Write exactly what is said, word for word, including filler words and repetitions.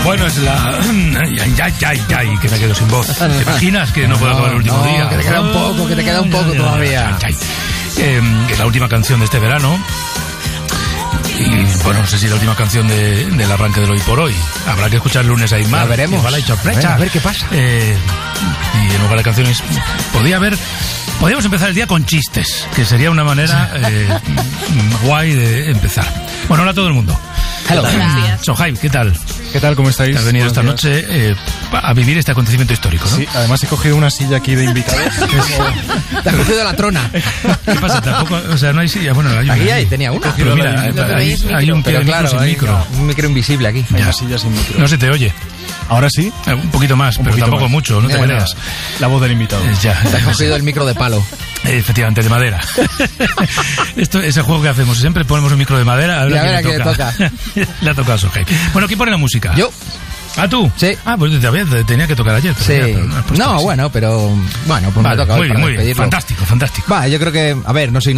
Bueno, es la... Ay, ay, ay, ay, que me quedo sin voz. ¿Te imaginas que no, no puedo acabar el último no, día? Que te queda un poco, que te queda un poco todavía. Ay, ay, ay. Eh, es la última canción de este verano. Y bueno, no sé si la última canción de, del arranque del Hoy por Hoy. Habrá que escuchar el lunes ahí más. La veremos. Igual hay sorpresa. A ver qué pasa. Eh, y en lugar de canciones, podía haber... Podríamos empezar el día con chistes, que sería una manera eh, guay de empezar. Bueno, hola a todo el mundo. Hello. Sohaib, ¿qué tal? ¿Qué tal? ¿Cómo estáis? Has venido esta Buenos noche eh, a vivir este acontecimiento histórico, ¿no? Sí, además he cogido una silla aquí de invitados. Te has cogido la trona. ¿Qué pasa? Tampoco, o sea, no hay silla. Bueno, hay una. Aquí hay, tenía una. Pero mira, hay, hay, hay un pie de micro sin hay micro. Un micro invisible aquí. Hay una silla sin micro. No se te oye. ¿Ahora sí? Eh, un poquito más, Un pero poquito tampoco más. mucho, no te Mira, peleas. La voz del invitado. Eh, ya, Te has cogido el micro de palo. Eh, efectivamente, de madera. Esto es el juego que hacemos. Siempre ponemos un micro de madera. A ver, Y a ver a a quién le toca. Le ha tocado a Sohaib. Bueno, ¿quién pone la música? Yo. ¿Ah, tú? Sí. Ah, pues todavía te tenía que tocar ayer. Pero Sí. mira, pero no, has puesto no, que sí. bueno, pero... Bueno, pues Vale, me toca hoy muy bien, para muy bien. despedirlo. Fantástico, fantástico. Va, yo creo que... A ver, no soy nada